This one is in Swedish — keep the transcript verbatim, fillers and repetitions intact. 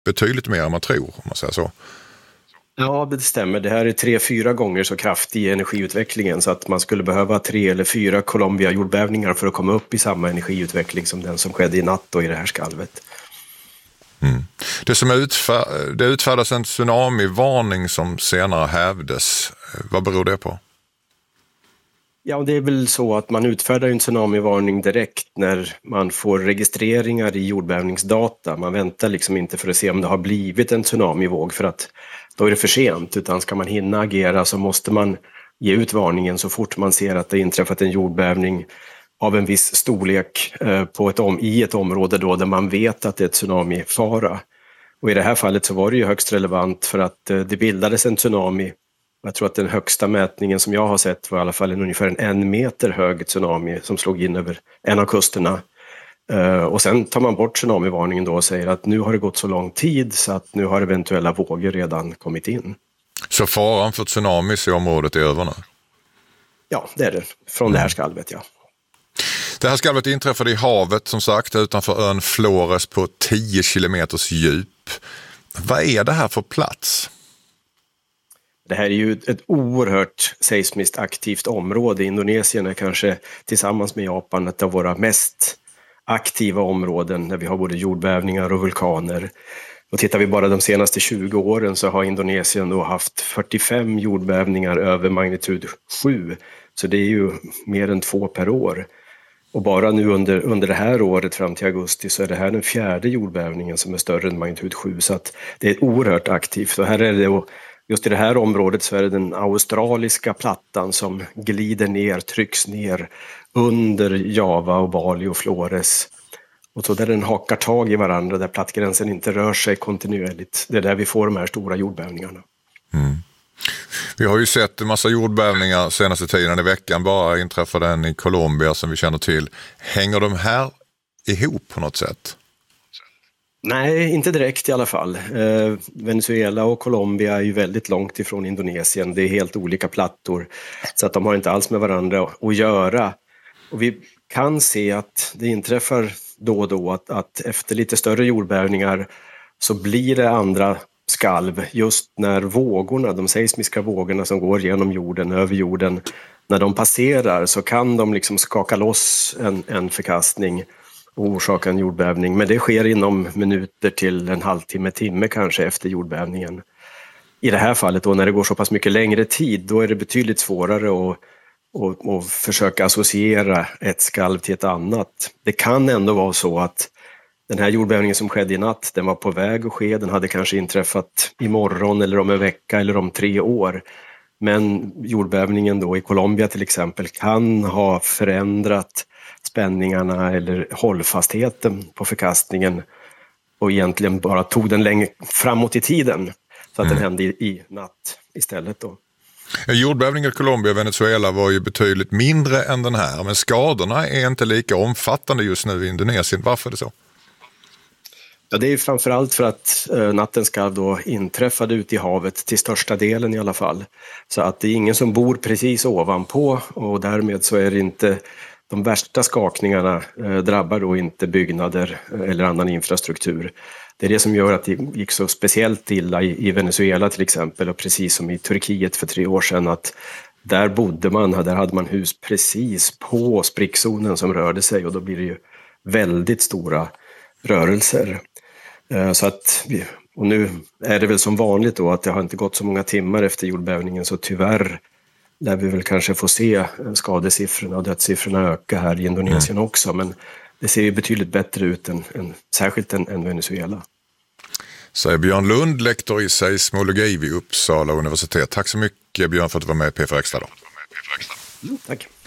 betydligt mer än man tror, om man säger så. Ja, det stämmer. Det här är tre, fyra gånger så kraftig i energiutvecklingen så att man skulle behöva tre eller fyra Colombia-jordbävningar för att komma upp i samma energiutveckling som den som skedde i natt och i det här skalvet. Mm. Det, som utfär- det utfärdas en tsunamivarning som senare hävdes. Vad beror det på? Ja, det är väl så att man utfärdar en tsunamivarning direkt när man får registreringar i jordbävningsdata. Man väntar liksom inte för att se om det har blivit en tsunamivåg för att då är det för sent, utan ska man hinna agera så måste man ge ut varningen så fort man ser att det inträffat en jordbävning av en viss storlek på ett om- i ett område då där man vet att det är ett tsunamifara. Och i det här fallet så var det ju högst relevant för att det bildades en tsunami. Jag tror att den högsta mätningen som jag har sett var i alla fall en ungefär en en meter hög tsunami som slog in över en av kusterna. Uh, och sen tar man bort tsunamivarningen då och säger att nu har det gått så lång tid så att nu har eventuella vågor redan kommit in. Så faran för tsunamis i området är över nu? Ja, det är det. Från mm. det här skalvet, ja. Det här skalvet inträffade i havet som sagt utanför ön Flores på tio kilometers djup. Vad är det här för plats? Det här är ju ett oerhört seismiskt aktivt område. Indonesien är kanske tillsammans med Japan ett av våra mest aktiva områden där vi har både jordbävningar och vulkaner. Och tittar vi bara de senaste tjugo åren så har Indonesien då haft fyrtiofem jordbävningar över magnitud sju. Så det är ju mer än två per år. Och bara nu under, under det här året fram till augusti så är det här den fjärde jordbävningen som är större än magnitud sju. Så att det är oerhört aktivt. Och här är det, just i det här området så är det den australiska plattan som glider ner, trycks ner under Java och Bali och Flores. Och så där den hakar tag i varandra, där plattgränsen inte rör sig kontinuerligt. Det är där vi får de här stora jordbävningarna. Mm. Vi har ju sett en massa jordbävningar senaste tiden. I veckan bara inträffade en i Colombia som vi känner till. Hänger de här ihop på något sätt? Nej, inte direkt i alla fall. Eh, Venezuela och Colombia är ju väldigt långt ifrån Indonesien. Det är helt olika plattor. Så att de har inte alls med varandra att göra. Och vi kan se att det inträffar då och då att, att efter lite större jordbävningar så blir det andra skalv just när vågorna, de seismiska vågorna som går genom jorden, över jorden, när de passerar så kan de liksom skaka loss en, en förkastning och orsaka en jordbävning. Men det sker inom minuter till en halvtimme, timme kanske efter jordbävningen. I det här fallet då när det går så pass mycket längre tid, då är det betydligt svårare att och, och försöka associera ett skalv till ett annat. Det kan ändå vara så att den här jordbävningen som skedde i natt, den var på väg att ske. Den hade kanske inträffat imorgon eller om en vecka eller om tre år. Men jordbävningen då i Colombia till exempel kan ha förändrat spänningarna eller hållfastheten på förkastningen och egentligen bara tog den längre framåt i tiden så att mm. den hände i, i natt istället då. Jordbävningen i Colombia och Venezuela var ju betydligt mindre än den här, men skadorna är inte lika omfattande just nu i Indonesien. Varför är det så? Ja, det är framförallt för att eh, natten ska då inträffade ute i havet till största delen i alla fall. Så att det är ingen som bor precis ovanpå och därmed så är det inte de värsta skakningarna eh, drabbar då inte byggnader eller annan infrastruktur. Det är det som gör att det gick så speciellt illa i, i Venezuela till exempel och precis som i Turkiet för tre år sedan att där bodde man, där hade man hus precis på sprickzonen som rörde sig och då blir det ju väldigt stora rörelser. Så att, och nu är det väl som vanligt då att det har inte gått så många timmar efter jordbävningen så tyvärr lär vi väl kanske få se skadesiffrorna och dödssiffrorna öka här i Indonesien mm. också, men det ser ju betydligt bättre ut än, än särskilt än, än Venezuela. Säger Björn Lund, lektor i seismologi vid Uppsala universitet. Tack så mycket Björn för att du var med i P fyra Extra då. Mm, tack.